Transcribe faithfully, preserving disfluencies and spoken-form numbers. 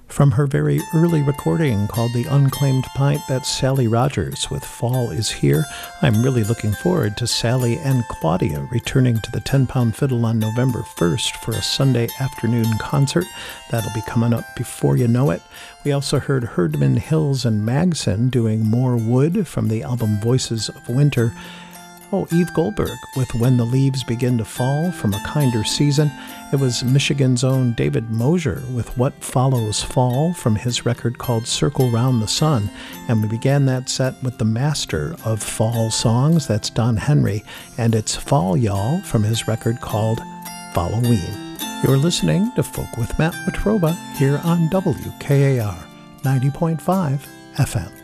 From her very early recording called The Unclaimed Pint, that's Sally Rogers with Fall Is Here. I'm really looking forward to Sally and Claudia returning to the ten pound Fiddle on November first for a Sunday afternoon concert. That'll be coming up before you know it. We also heard Herdman Hills and Magson doing More Wood from the album Voices of Winter. Oh, Eve Goldberg with When the Leaves Begin to Fall from A Kinder Season. It was Michigan's own David Mosier with What Follows Fall from his record called Circle Round the Sun. And we began that set with the master of fall songs, that's Don Henry, and it's Fall Y'all from his record called Falloween. You're listening to Folk with Matt Watroba here on W K A R ninety point five F M.